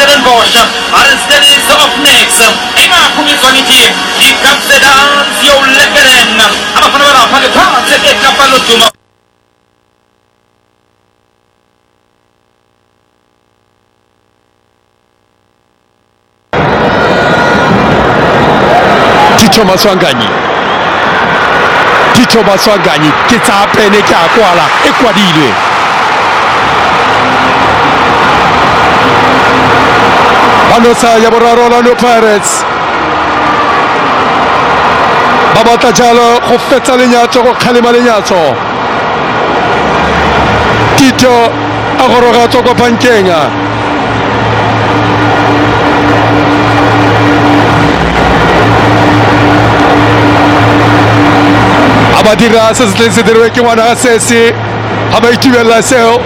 Stellenbosch, als der nächste auf next. Enger Kumisoniti, die Kapse Dance, jo leckeren. Aber von der Pagetan, der Kapalutuma. Tito Maswanganyi qui t'a peine qui a quoi là et quoi dire Anosa Yabora Rolando Pirates Babata Jalo Khofeta Lenyato Khalima Lenyato Tito Agorogato ko Pankenya Abadira sasa derweki wana sesi habaitiwe la seo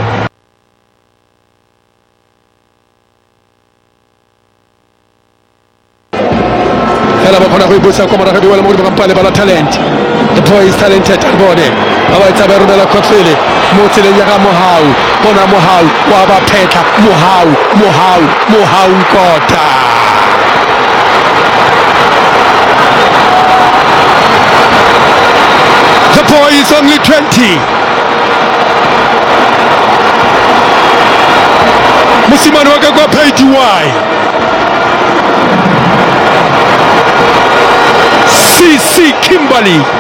Kala bakona kuibusa kwa mara kadiwala mwuri bakampale bala talent The boy is talented albone Abaita berumela kotfili Mutile yaga Mohau Bona Mohau Waba peta Mohau Nkota The boy is only 20. Musimani wake kwa page Y. CC Kimberly.